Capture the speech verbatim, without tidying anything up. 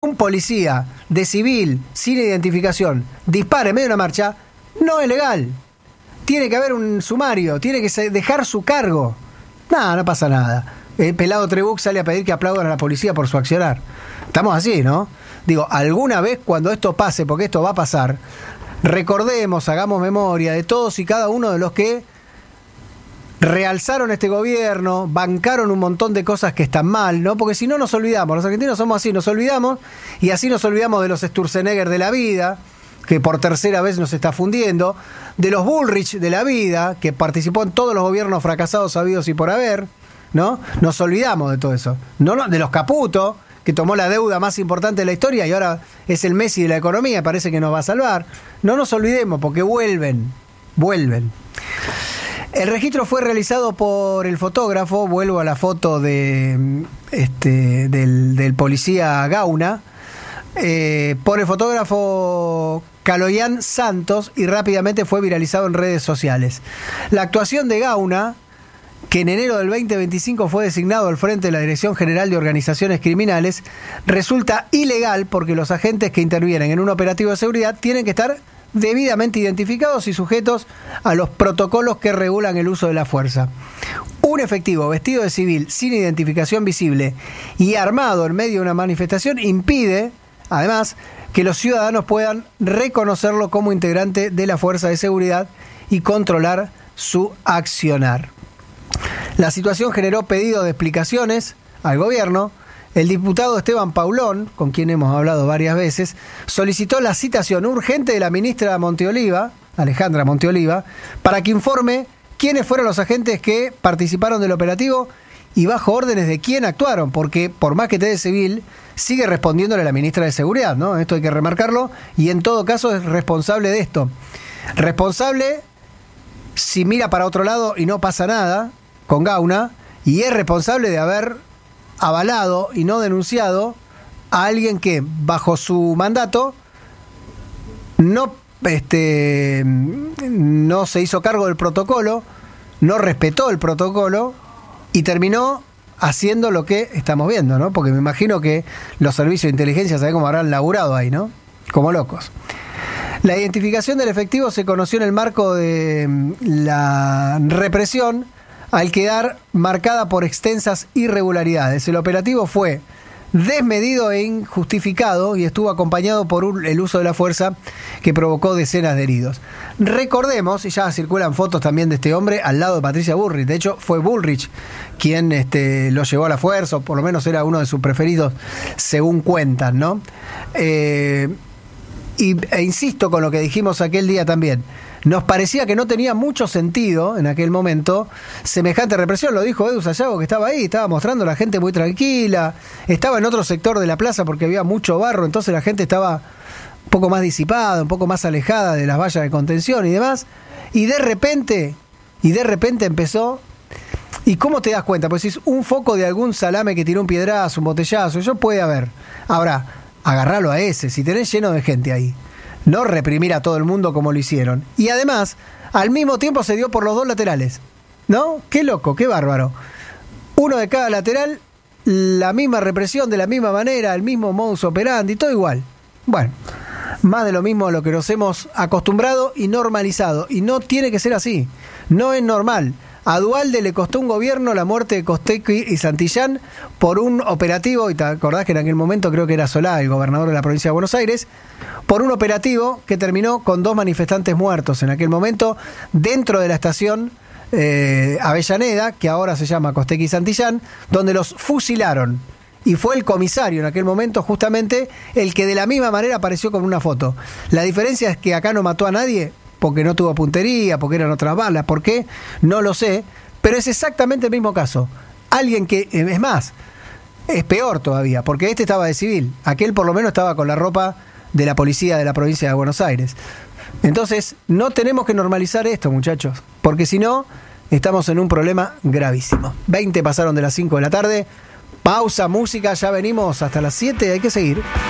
un policía de civil sin identificación dispare en medio de una marcha, no es legal. Tiene que haber un sumario, tiene que dejar su cargo. Nada, no pasa nada. El pelado Trebuch sale a pedir que aplaudan a la policía por su accionar. Estamos así, ¿no? Digo, alguna vez cuando esto pase, porque esto va a pasar, recordemos, hagamos memoria de todos y cada uno de los que realzaron este gobierno, bancaron un montón de cosas que están mal, ¿no? Porque si no nos olvidamos, los argentinos somos así, nos olvidamos, y así nos olvidamos de los Sturzenegger de la vida, que por tercera vez nos está fundiendo, de los Bullrich de la vida, que participó en todos los gobiernos fracasados habidos y por haber, ¿no? Nos olvidamos de todo eso. No, no, de los Caputo, que tomó la deuda más importante de la historia y ahora es el Messi de la economía, parece que nos va a salvar. No nos olvidemos, porque vuelven, vuelven. El registro fue realizado por el fotógrafo, vuelvo a la foto de este del, del policía Gauna, eh, por el fotógrafo Caloyan Santos, y rápidamente fue viralizado en redes sociales. La actuación de Gauna, que en enero del veinte veinticinco fue designado al frente de la Dirección General de Organizaciones Criminales, resulta ilegal porque los agentes que intervienen en un operativo de seguridad tienen que estar debidamente identificados y sujetos a los protocolos que regulan el uso de la fuerza. Un efectivo vestido de civil sin identificación visible y armado en medio de una manifestación impide, además, que los ciudadanos puedan reconocerlo como integrante de la fuerza de seguridad y controlar su accionar. La situación generó pedido de explicaciones al gobierno. El diputado Esteban Paulón, con quien hemos hablado varias veces, solicitó la citación urgente de la ministra Monteoliva, Alejandra Monteoliva, para que informe quiénes fueron los agentes que participaron del operativo y bajo órdenes de quién actuaron, porque por más que esté de civil, sigue respondiéndole a la ministra de Seguridad, ¿no? Esto hay que remarcarlo, y en todo caso es responsable de esto. Responsable si mira para otro lado y no pasa nada con Gauna, y es responsable de haber avalado y no denunciado a alguien que bajo su mandato no este no se hizo cargo del protocolo, no respetó el protocolo y terminó haciendo lo que estamos viendo, ¿no? Porque me imagino que los servicios de inteligencia, ¿saben cómo habrán laburado ahí, no? Como locos. La identificación del efectivo se conoció en el marco de la represión, al quedar marcada por extensas irregularidades. El operativo fue desmedido e injustificado y estuvo acompañado por un, el uso de la fuerza que provocó decenas de heridos. Recordemos, y ya circulan fotos también de este hombre al lado de Patricia Bullrich. De hecho, fue Bullrich quien este, lo llevó a la fuerza, o por lo menos era uno de sus preferidos, según cuentan, ¿no? Eh, y, e insisto con lo que dijimos aquel día también. Nos parecía que no tenía mucho sentido en aquel momento semejante represión. Lo dijo Edu Sayago, que estaba ahí, estaba mostrando a la gente muy tranquila, estaba en otro sector de la plaza porque había mucho barro, entonces la gente estaba un poco más disipada, un poco más alejada de las vallas de contención y demás, y de repente, y de repente empezó. ¿Y cómo te das cuenta? Pues si es un foco de algún salame que tiró un piedrazo, un botellazo, eso puede haber. Ahora, agarralo a ese, si tenés lleno de gente ahí. No reprimir a todo el mundo como lo hicieron. Y además, al mismo tiempo se dio por los dos laterales. ¿No? Qué loco, qué bárbaro. Uno de cada lateral, la misma represión, de la misma manera, el mismo modus operandi, todo igual. Bueno, más de lo mismo a lo que nos hemos acostumbrado y normalizado. Y no tiene que ser así. No es normal. A Duhalde le costó un gobierno la muerte de Costequi y Santillán por un operativo, y te acordás que en aquel momento creo que era Solá, el gobernador de la provincia de Buenos Aires, por un operativo que terminó con dos manifestantes muertos en aquel momento dentro de la estación eh, Avellaneda, que ahora se llama Costequi y Santillán, donde los fusilaron. Y fue el comisario en aquel momento justamente el que de la misma manera apareció con una foto. La diferencia es que acá no mató a nadie, porque no tuvo puntería, porque eran otras balas, ¿por qué? No lo sé, pero es exactamente el mismo caso. Alguien que, es más, es peor todavía, porque este estaba de civil, aquel por lo menos estaba con la ropa de la policía de la provincia de Buenos Aires. Entonces, no tenemos que normalizar esto, muchachos, porque si no, estamos en un problema gravísimo. veinte pasaron de las cinco de la tarde, pausa, música, ya venimos hasta las siete, hay que seguir.